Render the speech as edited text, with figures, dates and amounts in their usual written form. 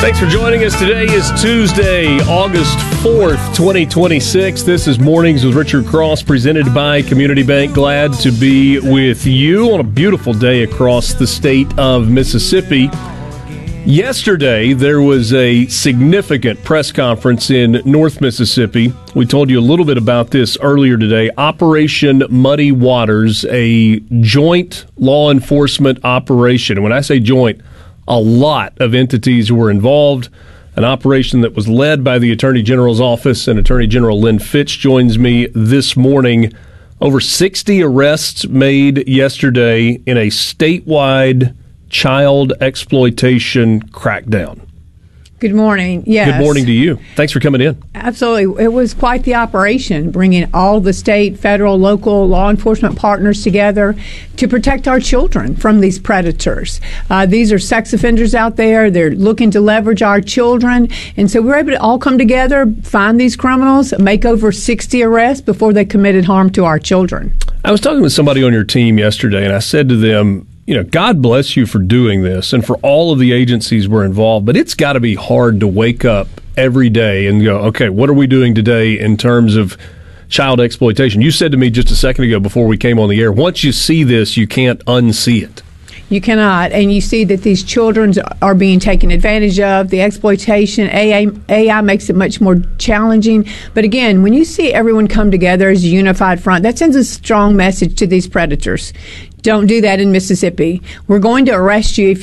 Thanks for joining us. Today is Tuesday, August 4th, 2026. This is Mornings with Richard Cross, presented by Community Bank. Glad to be with you on a beautiful day across the state of Mississippi. Yesterday, there was a significant press conference in North Mississippi. We told you a little bit about this earlier today. Operation Muddy Waters, a joint law enforcement operation. And when I say joint, a lot of entities were involved. An operation that was led by the Attorney General's office, and Attorney General Lynn Fitch joins me this morning. Over 60 arrests made yesterday in a statewide child exploitation crackdown. Good morning. Yes. Good morning to you. Thanks for coming in. Absolutely. It was quite the operation, bringing all the state, federal, local law enforcement partners together to protect our children from these predators. These are sex offenders out there. They're looking to leverage our children. And so we were able to all come together, find these criminals, make over 60 arrests before they committed harm to our children. I was talking with somebody on your team yesterday, and I said to them, you know, God bless you for doing this and for all of the agencies we're involved, but it's got to be hard to wake up every day and go, okay, what are we doing today in terms of child exploitation? You said to me just a second ago before we came on the air, once you see this, you can't unsee it. You cannot. And you see that these children are being taken advantage of. The exploitation, AI makes it much more challenging. But again, when you see everyone come together as a unified front, that sends a strong message to these predators. Don't do that in Mississippi. We're going to arrest you if